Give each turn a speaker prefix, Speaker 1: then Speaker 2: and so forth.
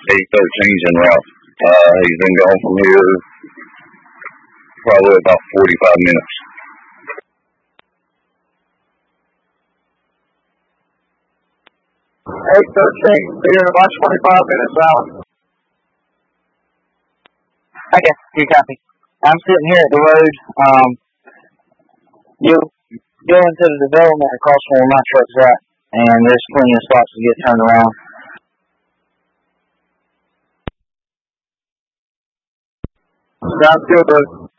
Speaker 1: 813's en route. He's been gone from here probably about 45 minutes.
Speaker 2: Be here in about 25 minutes, Alan.
Speaker 3: Okay, good copy. I'm sitting here at the road. You'll go into the development across from where my truck's at, and there's plenty of spots to get turned around.
Speaker 2: Sounds good, bud.